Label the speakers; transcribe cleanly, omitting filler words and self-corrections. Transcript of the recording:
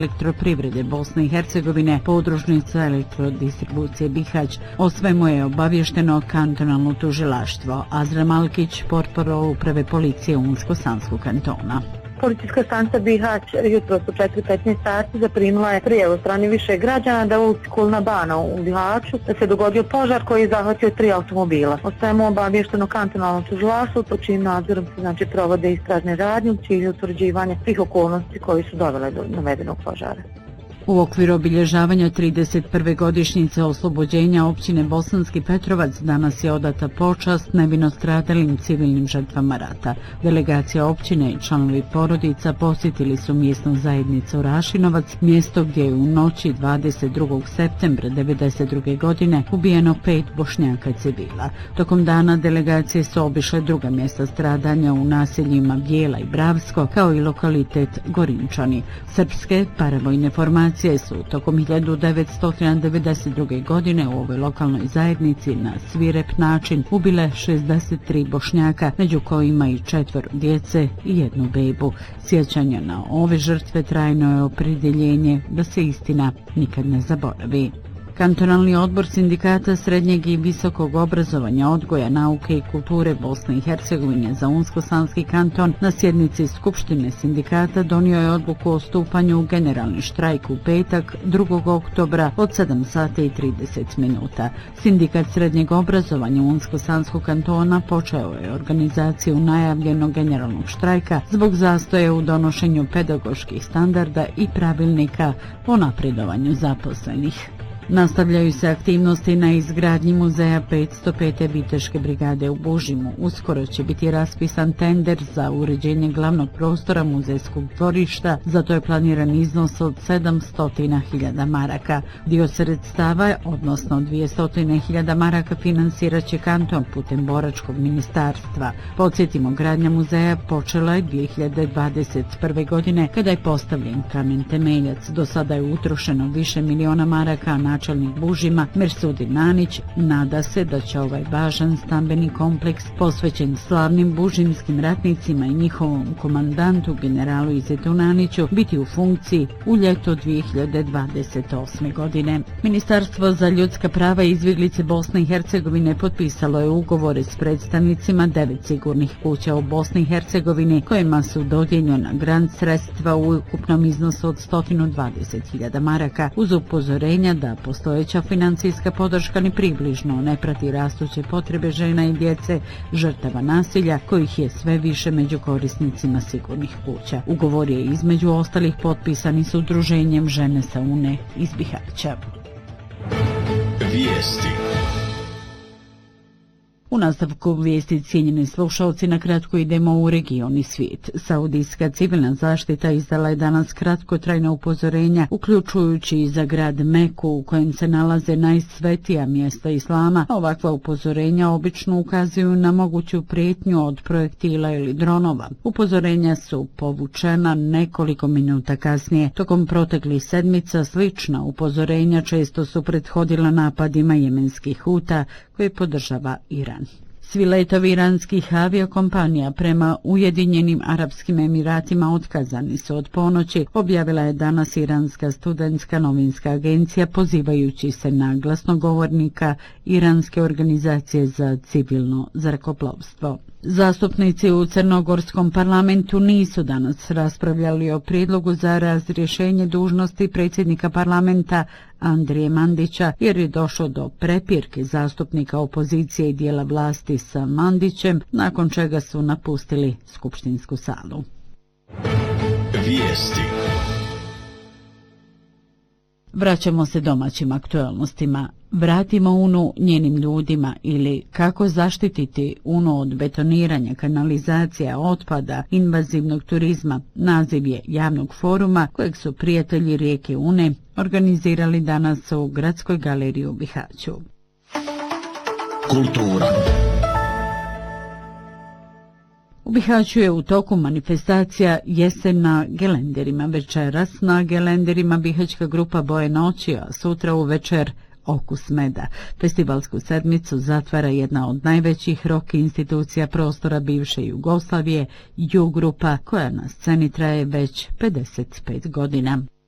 Speaker 1: elektroprivrede Bosne i Hercegovine, podružnica elektrodistribucije Bihać. O svemu je obavješteno kantonalno tužilaštvo. Azra Malkić, portparol uprave policije Unsko-Sanskog kantona.
Speaker 2: Policijska stanica Bihać jutros u 4:15 sati zaprimila je prijavu strane više građana da u ulici Kulna Bana u Bihaću da se dogodio požar koji je zahvatio 3 automobila. O svemu obavješteno kantonalno tužilaštvo, pod čijim nadzorom se provode istražne radnje u cilju utvrđivanja svih okolnosti koji su dovele do navedenog požara.
Speaker 1: U okviru obilježavanja 31. godišnjice oslobođenja općine Bosanski Petrovac danas je odata počast nevino stradalim civilnim žrtvama rata. Delegacija općine i članovi porodica posjetili su mjesnu zajednicu Rašinovac, mjesto gdje je u noći 22. septembra 1992. godine ubijeno 5 Bošnjaka civila. Tokom dana delegacije su obišle druga mjesta stradanja u naseljima Bijela i Bravsko, kao i lokalitet Gorinčani. Srpske paravojne formacije su tokom 1992. godine u ovoj lokalnoj zajednici na svirep način ubile 63 Bošnjaka, među kojima i 4 djece i 1 bebu. Sjećanje na ove žrtve trajno je opredjeljenje da se istina nikad ne zaboravi. Kantonalni odbor sindikata srednjeg i visokog obrazovanja, odgoja, nauke i kulture Bosne i Hercegovine za Unsko-Sanski kanton na sjednici Skupštine sindikata donio je odluku o stupanju u generalni štrajk u petak 2. oktobra od 7 sati i 30 minuta. Sindikat srednjeg obrazovanja Unsko-Sanskog kantona počeo je organizaciju najavljenog generalnog štrajka zbog zastoja u donošenju pedagoških standarda i pravilnika o napredovanju zaposlenih. Nastavljaju se aktivnosti na izgradnji muzeja 505. Viteške brigade u Bužimu. Uskoro će biti raspisan tender za uređenje glavnog prostora muzejskog dvorišta, zato je planiran iznos od 700.000 maraka. Dio sredstava, odnosno 200.000 maraka, financirat će kanton putem boračkog ministarstva. Podsjetimo, gradnja muzeja počela je 2021. godine kada je postavljen kamen temeljac. Do sada je utrošeno više miliona maraka, načelnik Bužima Mersudin Nanić nada se da će ovaj važan stambeni kompleks posvećen slavnim bužimskim ratnicima i njihovom komandantu generalu Izetu Naniću biti u funkciji u ljeto 2028. godine. Ministarstvo za ljudska prava i izbjeglice Bosne i Hercegovine potpisalo je ugovore s predstavnicima 9 sigurnih kuća u Bosni i Hercegovini kojima su dodijeljena grant sredstva u ukupnom iznosu od 120.000 maraka uz upozorenja da postojeća financijska podrška ni približno ne prati rastuće potrebe žena i djece žrtava nasilja, kojih je sve više među korisnicima sigurnih kuća. Ugovor je između ostalih potpisani s udruženjem Žene sa Une iz Bihaća.
Speaker 3: Vijesti.
Speaker 1: U nastavku vijesti, cijenjeni slušalci, na kratko idemo u region i svijet. Saudijska civilna zaštita izdala je danas kratkotrajna upozorenja, uključujući i za grad Meku u kojem se nalaze najsvetija mjesta islama. Ovakva upozorenja obično ukazuju na moguću prijetnju od projektila ili dronova. Upozorenja su povučena nekoliko minuta kasnije. Tokom proteklih sedmica slična upozorenja često su prethodila napadima jemenskih Huta koje podržava Iran. Svi letovi iranskih aviokompanija prema Ujedinjenim Arapskim Emiratima otkazani su od ponoći, objavila je danas Iranska studentska novinska agencija pozivajući se na glasnogovornika Iranske organizacije za civilno zrakoplovstvo. Zastupnici u Crnogorskom parlamentu nisu danas raspravljali o prijedlogu za razrješenje dužnosti predsjednika parlamenta Andrije Mandića jer je došlo do prepirke zastupnika opozicije i dijela vlasti sa Mandićem, nakon čega su napustili skupštinsku salu.
Speaker 3: Vijesti.
Speaker 1: Vraćamo se domaćim aktualnostima. Vratimo Unu njenim ljudima ili kako zaštititi Unu od betoniranja, kanalizacija, otpada, invazivnog turizma. Naziv je javnog foruma kojeg su prijatelji rijeke Une organizirali danas u Gradskoj galeriji u Bihaću.
Speaker 3: Kultura.
Speaker 1: U Bihaću je u toku manifestacija Jesen na gelenderima. Večeras na gelenderima Bihaćka grupa Boje noći, a sutra u večer Okus meda. Festivalsku sedmicu zatvara jedna od najvećih rock institucija prostora bivše Jugoslavije, Ju grupa, koja na sceni traje već 55 godina.